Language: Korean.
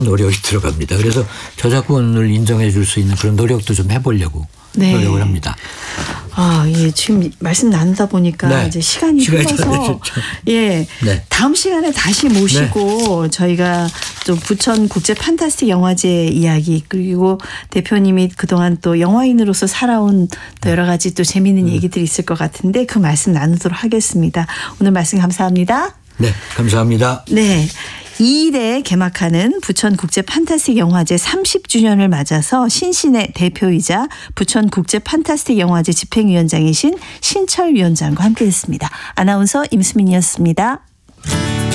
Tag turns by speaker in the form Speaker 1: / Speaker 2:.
Speaker 1: 노력이 들어갑니다. 그래서 저작권을 인정해 줄 수 있는 그런 노력도 좀 해보려고
Speaker 2: 네.
Speaker 1: 노력을 합니다.
Speaker 2: 예, 지금 말씀 나누다 보니까
Speaker 1: 네.
Speaker 2: 이제 시간이 흘러서 예,
Speaker 1: 네.
Speaker 2: 다음 시간에 다시 모시고 저희가 또 부천 국제 판타스틱 영화제 이야기 그리고 대표님이 그동안 또 영화인으로서 살아온 또 여러 가지 또 재미있는 얘기들이 있을 것 같은데 그 말씀 나누도록 하겠습니다. 오늘 말씀 감사합니다.
Speaker 1: 네, 감사합니다.
Speaker 2: 네. 2일에 개막하는 부천 국제 판타스틱 영화제 30주년을 맞아서 신신의 대표이자 부천 국제 판타스틱 영화제 집행위원장이신 신철 위원장과 함께했습니다. 아나운서 임수민이었습니다.